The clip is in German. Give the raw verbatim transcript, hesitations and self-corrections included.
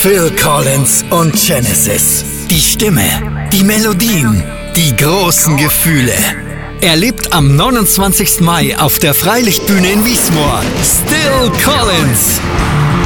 Phil Collins und Genesis. Die Stimme, die Melodien, die großen Gefühle. Erlebt am neunundzwanzigsten Mai auf der Freilichtbühne in Wiesmoor Still Collins.